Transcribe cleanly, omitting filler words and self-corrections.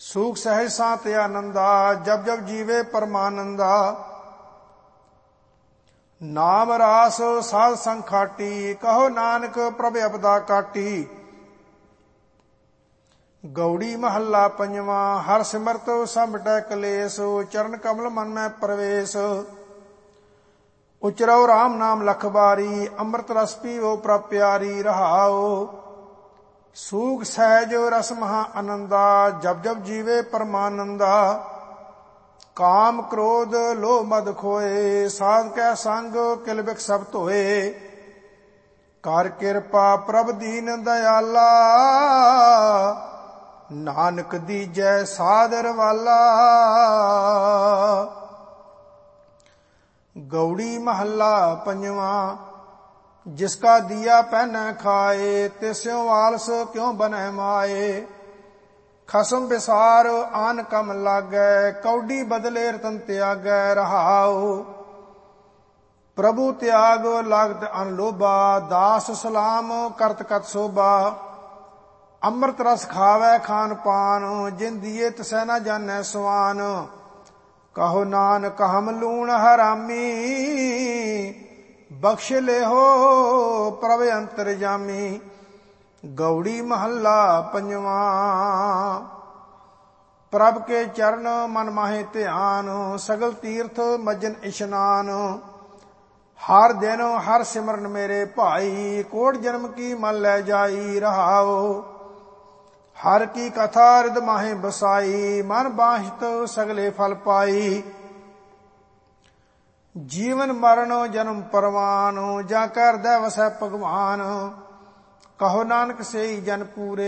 ਸੂਖ ਸਹਿਜ ਸਾਤ ਆਨੰਦਾ, ਜਬ ਜਬ ਜੀਵੇ ਪਰਮਾਨੰਦਾ। ਨਾਮ ਰਾਸ ਸਾਧ ਸੰਗ ਖਾਟੀ, ਕਹੋ ਨਾਨਕ ਪ੍ਰਭ ਅਬਦਾ ਕਾਟੀ। ਗੌੜੀ ਮਹੱਲਾ ਪੰਜਵਾਂ। ਹਰ ਸਿਮਰਤ ਸਭ ਮਿਟੈ ਕਲੇਸ਼, ਚਰਨ ਕਮਲ ਮਨ ਮੈਂ ਪ੍ਰਵੇਸ਼। ਉਚਰਉ ਰਾਮ ਨਾਮ ਲਖ ਬਾਰੀ, ਅੰਮ੍ਰਿਤ ਰਸ ਪੀਵੋ ਪ੍ਰਭ ਪਿਆਰੀ। ਰਹਾਉ ਸੂਖ ਸਹਿਜ ਰਸ ਮਹਾ ਆਨੰਦਾ, ਜਬ ਜਬ ਜੀਵੇ ਪਰਮਾਨੰਦਾ। ਕਾਮ ਕ੍ਰੋਧ ਲੋਭ ਮਦ ਖੋਏ, ਸਾਧ ਕੈ ਸੰਗ ਕਿਲ ਬਿਖ ਸਭ ਧੋਏ। ਕਰ ਕਿਰਪਾ ਪ੍ਰਭ ਦੀਨ ਦਇਆਲਾ, ਨਾਨਕ ਦੀਜੈ ਸਾਦਰ ਵਾਲਾ। ਗੌੜੀ ਮਹੱਲਾ ਪੰਜਵਾਂ। ਜਿਸ ਕਾ ਦੀਆ ਪਹਿਨੈ ਖਾਏ, ਤਿਸਿਉ ਆਲਸ ਕਿਉ ਬਨੈ ਮਾਏ। ਖਸਮ ਵਿਸਾਰ ਆਨ ਕਮ ਲਾਗੈ, ਕੌਡੀ ਬਦਲੇ ਰਤਨ ਤਿਆਗੈ। ਰਹਾਉ ਪ੍ਰਭੂ ਤਿਆਗ ਲਾਗਤ ਅਨਲੋਭਾ, ਦਾਸ ਸਲਾਮ ਕਰਤ ਕਤ ਸੋਭਾ। ਅੰਮ੍ਰਿਤ ਰਸ ਖਾਵੈ ਖਾਨ ਪਾਨ, ਜਿਨ ਦੀਏ ਤਿਸੈ ਨ ਜਾਣੈ ਸਵਾਨ। ਕਹੋ ਨਾਨਕ ਹਮ ਲੂਣ ਹਰਾਮੀ, ਬਖਸ਼ ਲਿਹੋ ਪ੍ਰਭ ਅੰਤਰਜਾਮੀ। ਗੌੜੀ ਮਹੱਲਾ ਪੰਜਵਾਂ। ਪ੍ਰਭ ਕੇ ਚਰਨ ਮਨ ਮਾਹੇ ਧਿਆਨ, ਸਗਲ ਤੀਰਥ ਮਜਨ ਇਸ਼ਨਾਨ। ਹਰ ਦਿਨ ਹਰ ਸਿਮਰਨ ਮੇਰੇ ਭਾਈ, ਕੋਟ ਜਨਮ ਕੀ ਮਨ ਲੈ ਜਾਈ। ਰਹਾਉ ਹਰ ਕੀ ਕਥਾ ਰਿਦ ਮਾਹੇ ਬਸਾਈ, ਮਨ ਬਾਹਿਤ ਸਗਲੇ ਫਲ ਪਾਈ। ਜੀਵਨ ਮਰਨ ਜਨਮ ਪਰਵਾਨ, ਜਾ ਕਾ ਹਿਰਦੈ ਵਸੈ ਭਗਵਾਨ। ਕਹੋ ਨਾਨਕ ਸੇਈ ਜਨ ਪੂਰੇ,